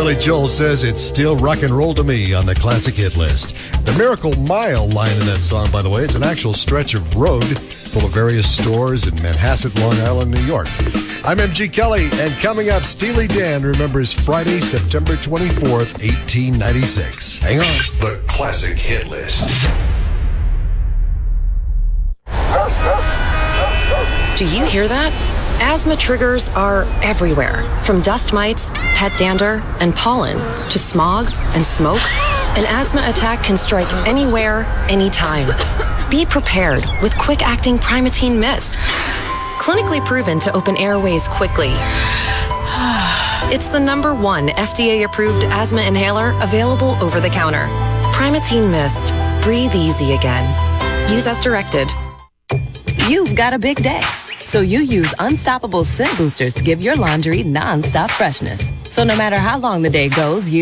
Billy Joel says it's still rock and roll to me on the classic hit list. The Miracle Mile line in that song, by the way, it's an actual stretch of road full of various stores in Manhasset, Long Island, New York. I'm MG Kelly, and coming up, Steely Dan remembers Friday, September 24th, 1896. Hang on. The classic hit list. Do you hear that? Asthma triggers are everywhere, from dust mites, pet dander, and pollen, to smog and smoke. An asthma attack can strike anywhere, anytime. Be prepared with quick-acting Primatene Mist. Clinically proven to open airways quickly. It's the #1 FDA-approved asthma inhaler available over the counter. Primatene Mist. Breathe easy again. Use as directed. You've got a big day, so you use Unstoppable Scent Boosters to give your laundry non-stop freshness. So no matter how long the day goes,